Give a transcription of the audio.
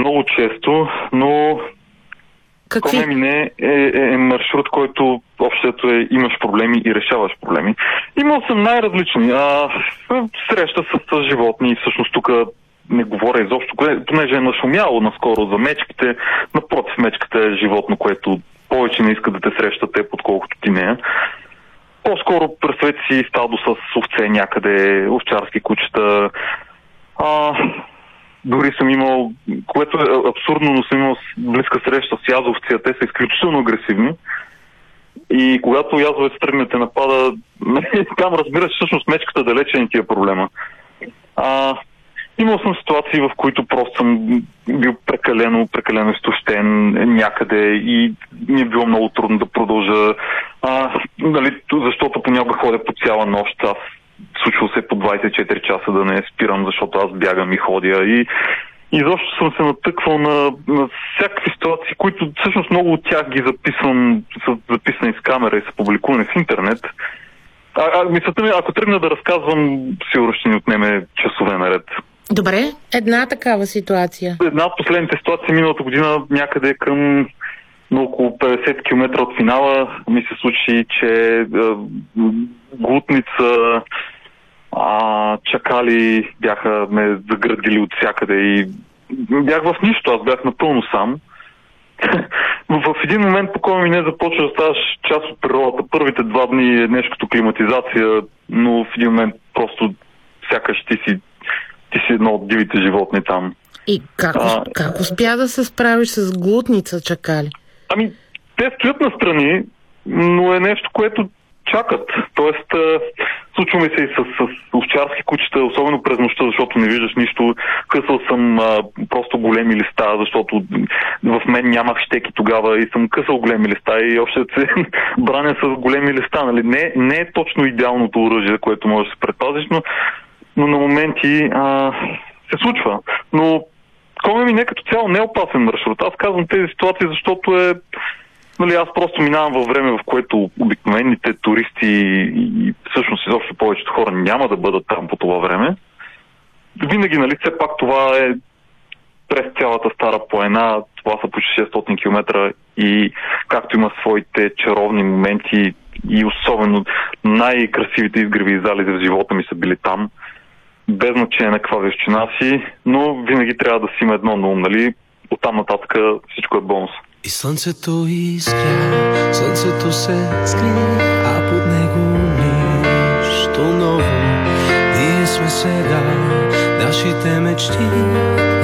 много често, но какви? не е маршрут, който общото имаш проблеми и решаваш проблеми. Имал съм най-различни. Среща с животни, всъщност тук не говоря изобщо, понеже е нашумяло наскоро за мечките. Напротив, мечката е животно, което повече не иска да те среща теб, отколкото ти нея. По-скоро представете си стадо с овце някъде, овчарски кучета. Дори съм имал, което е абсурдно, но съм имал близка среща с язовци, а те са изключително агресивни. И когато язовец тръгне да те напада, там разбираш, всъщност мечката далече не ти е проблема. Имал съм ситуации, в които просто съм бил прекалено изтощен някъде и ми е било много трудно да продължа. Защото понякога ходя по цяла нощ. Аз случва се по 24 часа да не спирам, защото аз бягам и ходя. И изобщо съм се натъквал на всякакви ситуации, които всъщност много от тях ги записвам, са записани с камера и са публикувани в интернет. Мисълта ми, ако тръгна да разказвам, сигурно ще ни отнеме часове наред. Добре, една такава ситуация. Една от последните ситуации миналата година някъде към на около 50 км от финала ми се случи, че глутница, чакали бяха ме заградили от всякъде и бях в нищо, аз бях напълно сам. В един момент по ми не започва да ставаш част от природата. Първите 2 дни е нещо като климатизация, но в един момент просто сякаш ти си едно от дивите животни там. И как успя да се справиш с глутница чакали? Те стоят настрани, но е нещо, което чакат. Тоест, случва ми се и с овчарски кучета, особено през нощта, защото не виждаш нищо. Късал съм просто големи листа, защото в мен нямах щеки тогава и съм късал големи листа и още се браня с големи листа. Нали? Не е точно идеалното оръжие, което можеш да се предпазиш, но на моменти се случва. Но Коми не като цяло не е опасен маршрут. Аз казвам тези ситуации, защото аз просто минавам във време, в което обикновените туристи и всъщност изобщо повечето хора няма да бъдат там по това време. Винаги, все пак това е през цялата Стара планина, това са почти 600 км и както има своите чаровни моменти и особено най-красивите изгреви и залези в живота ми са били там, без значение на каква височина си, но винаги трябва да си има едно на ум, оттам нататък всичко е бонус. И слънцето изгря, слънцето се скри, а под него нищо ново. Ние сме сега, нашите мечти